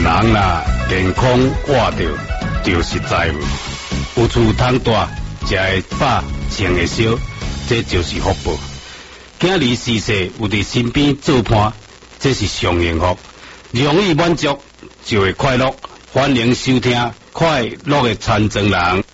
人啦，健康活着就是财富。有厝通住，食会饱，穿会烧，这就是福报。今日逝世有伫身边做伴，这是上幸福。容易满足就会快乐。欢迎收听《快乐的残障人》。